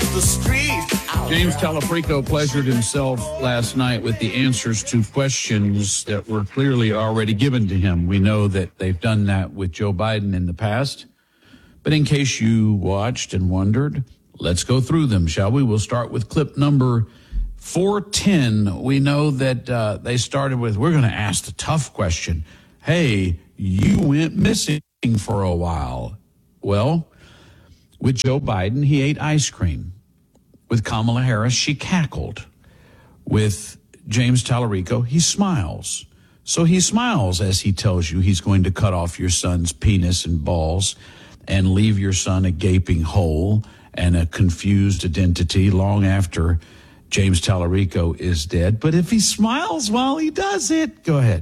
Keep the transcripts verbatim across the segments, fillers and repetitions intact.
is the street. James Talafrico pleasured himself last night with the answers to questions that were clearly already given to him. We know that they've done that with Joe Biden in the past. But in case you watched and wondered, let's go through them, shall we? We'll start with clip number four ten. We know that uh, they started with, we're going to ask the tough question. Hey, you went missing for a while. Well, with Joe Biden, he ate ice cream. With Kamala Harris, she cackled. With James Talarico, he smiles. So he smiles as he tells you he's going to cut off your son's penis and balls and leave your son a gaping hole and a confused identity long after James Talarico is dead. But if he smiles while he does it, go ahead.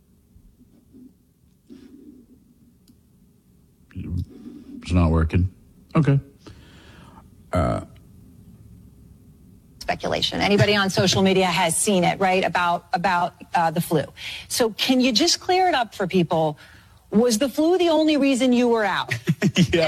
It's not working. Okay. Uh, Speculation. Anybody on social media has seen it, right, about about uh, the flu. So can you just clear it up for people? Was the flu the only reason you were out? Yeah.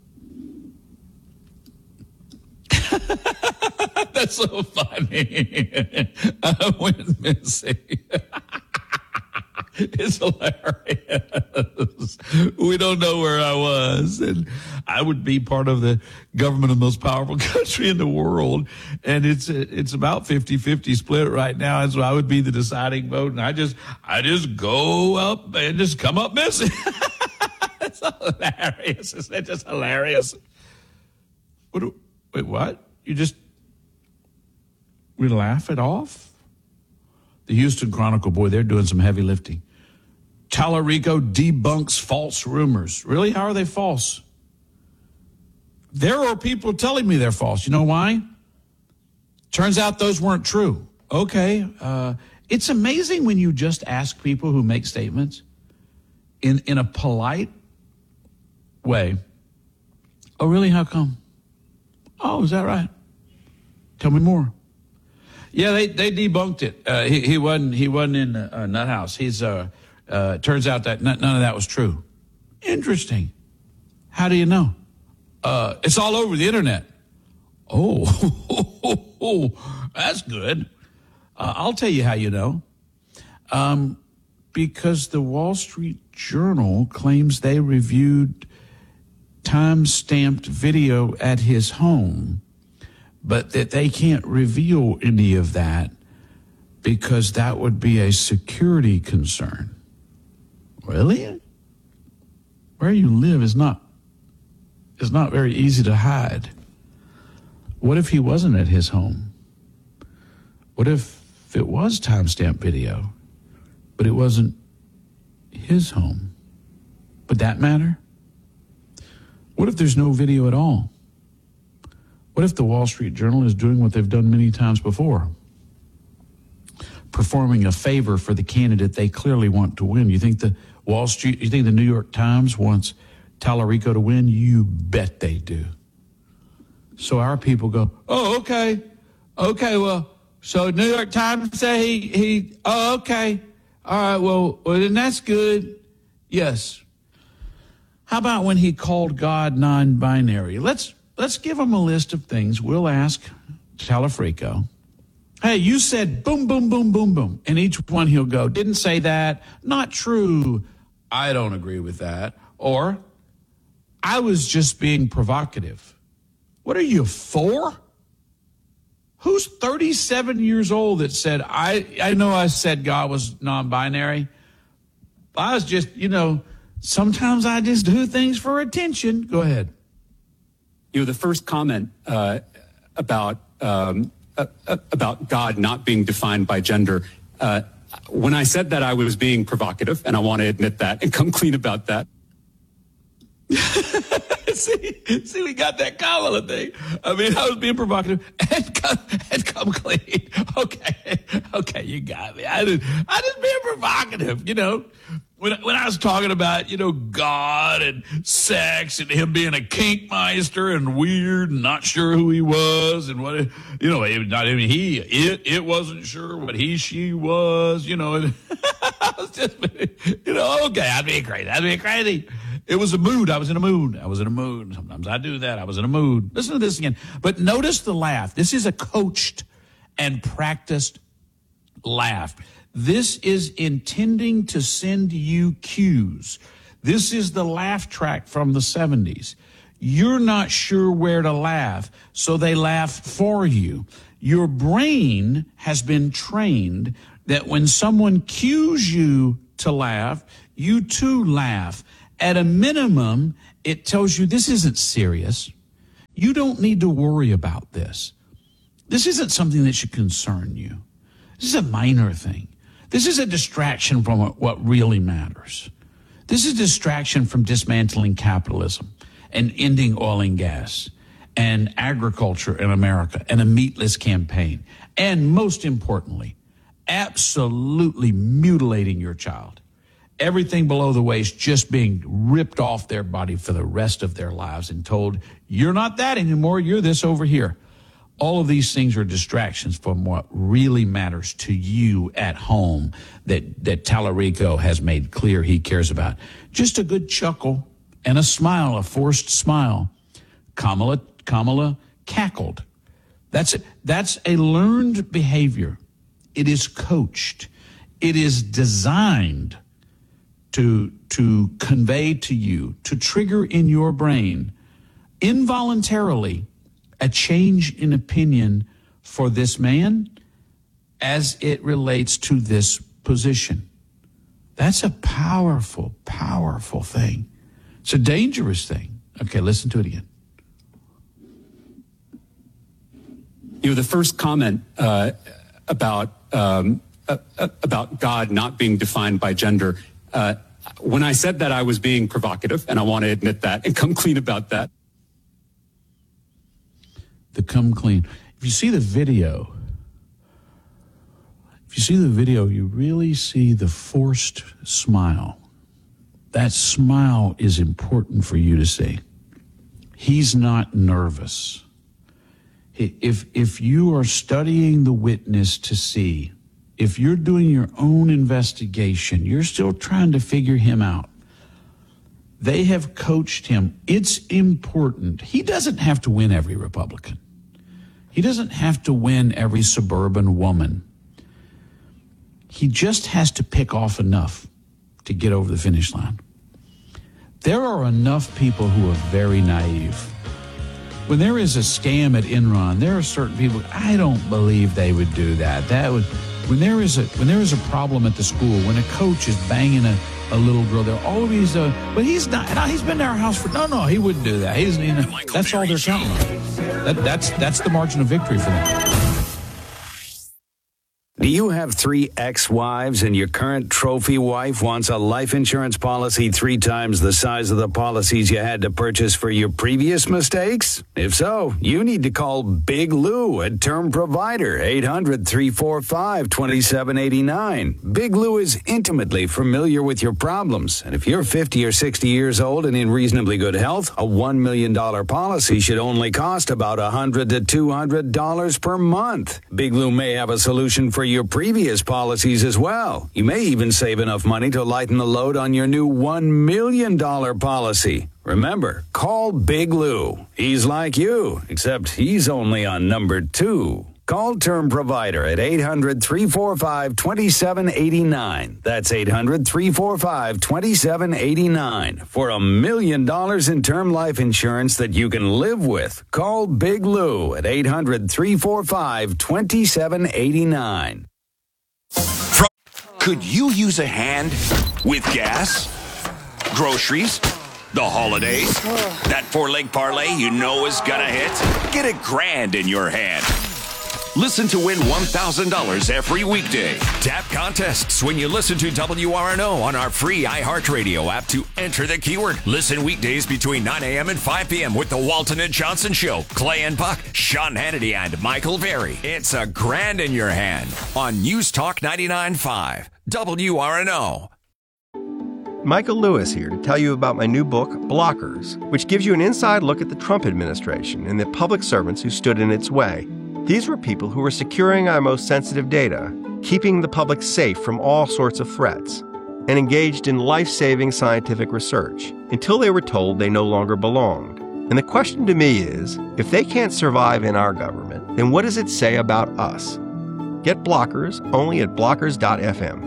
That's so funny. I went missing. It's hilarious. We don't know where I was. And I would be part of the government of the most powerful country in the world. And it's it's about fifty-fifty split right now. And so I would be the deciding vote. And I just I just go up and just come up missing. It's hilarious. It's just hilarious. What do, wait, what? You just, we laugh it off? The Houston Chronicle, boy, they're doing some heavy lifting. Talarico debunks false rumors. Really? How are they false? There are people telling me they're false. You know why? Turns out those weren't true. Okay. Uh, it's amazing when you just ask people who make statements in, in a polite way. Oh, really? How come? Oh, is that right? Tell me more. Yeah, they, they debunked it. Uh, he, he wasn't he wasn't in the uh, nut house. He's uh, uh, turns out that none, none of that was true. Interesting. How do you know? Uh, it's all over the internet. Oh, that's good. Uh, I'll tell you how you know. Um, because the Wall Street Journal claims they reviewed time-stamped video at his home, but that they can't reveal any of that because that would be a security concern. Really? Where you live is not is not very easy to hide. What if he wasn't at his home? What if it was timestamp video, but it wasn't his home? Would that matter? What if there's no video at all? What if the Wall Street Journal is doing what they've done many times before? Performing a favor for the candidate they clearly want to win. You think the Wall Street, you think the New York Times wants Talarico to win? You bet they do. So our people go, oh, okay. Okay, well, so New York Times say he, he oh, okay. All right, well, well, then that's good. Yes. How about when he called God non-binary? Let's let's give him a list of things. We'll ask Talafrico, hey, you said boom, boom, boom, boom, boom. And each one he'll go, didn't say that. Not true. I don't agree with that. Or, I was just being provocative. What are you, four? Who's thirty-seven years old that said, I, I know I said God was non-binary. I was just, you know, sometimes I just do things for attention. Go ahead. You know, the first comment uh, about um, uh, about God not being defined by gender, uh, when I said that, I was being provocative, and I want to admit that and come clean about that. see, see, we got that Kamala thing. I mean, I was being provocative and come, and come clean. Okay, okay, you got me. I just, I just being provocative, you know. When, when I was talking about, you know, God and sex and him being a kinkmeister and weird and not sure who he was and what, you know, not even he, it, it wasn't sure what he, she was, you know. And I was just, you know, okay, I'd be crazy. I'd be crazy. It was a mood. I was in a mood. I was in a mood. Sometimes I do that. I was in a mood. Listen to this again. But notice the laugh. This is a coached and practiced laugh. This is intending to send you cues. This is the laugh track from the seventies. You're not sure where to laugh, so they laugh for you. Your brain has been trained that when someone cues you to laugh, you too laugh. At a minimum, it tells you this isn't serious. You don't need to worry about this. This isn't something that should concern you. This is a minor thing. This is a distraction from what really matters. This is a distraction from dismantling capitalism and ending oil and gas and agriculture in America and a meatless campaign. And most importantly, absolutely mutilating your child. Everything below the waist just being ripped off their body for the rest of their lives and told, you're not that anymore, you're this over here. All of these things are distractions from what really matters to you at home that, that Tallarico has made clear he cares about. Just a good chuckle and a smile, a forced smile. Kamala, Kamala cackled. That's a, that's a learned behavior. It is coached. It is designed to, to convey to you, to trigger in your brain involuntarily a change in opinion for this man as it relates to this position. That's a powerful, powerful thing. It's a dangerous thing. Okay, listen to it again. You know, the first comment uh, about um, uh, about God not being defined by gender, uh, when I said that, I was being provocative, and I want to admit that and come clean about that. The come clean. If you see the video, if you see the video, you really see the forced smile. That smile is important for you to see. He's not nervous. If, if you are studying the witness to see, if you're doing your own investigation, you're still trying to figure him out. They have coached him. It's important. He doesn't have to win every Republican. He doesn't have to win every suburban woman. He just has to pick off enough to get over the finish line. There are enough people who are very naive. When there is a scam at Enron, there are certain people, I don't believe they would do that. That would, when there is a when there is a problem at the school, when a coach is banging a, a little girl, there always a, but he's not, no, he's been to our house for, no, no, he wouldn't do that. He's, you know, that's all they're counting on. That, that's, that's the margin of victory for them. Do you have three ex-wives and your current trophy wife wants a life insurance policy three times the size of the policies you had to purchase for your previous mistakes? If so, you need to call Big Lou at Term Provider, eight hundred, three four five, two seven eight nine. Big Lou is intimately familiar with your problems, and if you're fifty or sixty years old and in reasonably good health, a one million dollars policy should only cost about one hundred to two hundred dollars per month. Big Lou may have a solution for your previous policies as well. You may even save enough money to lighten the load on your new one million dollars policy. Remember, call Big Lou. He's like you, except he's only on number two. Call Term Provider at eight hundred, three four five, two seven eight nine. That's eight hundred, three four five, two seven eight nine. For a million dollars in term life insurance that you can live with. Call Big Lou at eight hundred, three four five, two seven eight nine. Could you use a hand with gas, groceries, the holidays? That four-leg parlay you know is gonna hit? Get a grand in your hand. Listen to win one thousand dollars every weekday. Tap contests when you listen to W R N O on our free iHeartRadio app to enter the keyword. Listen weekdays between nine a.m. and five p.m. with the Walton and Johnson Show, Clay and Buck, Sean Hannity, and Michael Berry. It's a grand in your hand on News Talk ninety-nine point five, W R N O. Michael Lewis here to tell you about my new book, Blockers, which gives you an inside look at the Trump administration and the public servants who stood in its way. These were people who were securing our most sensitive data, keeping the public safe from all sorts of threats. and engaged in life-saving scientific research until they were told they no longer belonged. And the question to me is, if they can't survive in our government, then what does it say about us? Get Blockers only at blockers dot f m.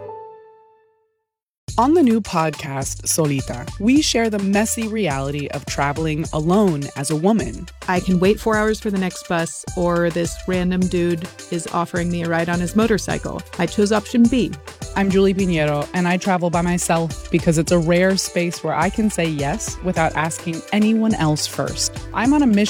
On the new podcast, Solita, we share the messy reality of traveling alone as a woman. I can wait four hours for the next bus, or this random dude is offering me a ride on his motorcycle. I chose option B. I'm Julie Pinheiro, and I travel by myself because it's a rare space where I can say yes without asking anyone else first. I'm on a mission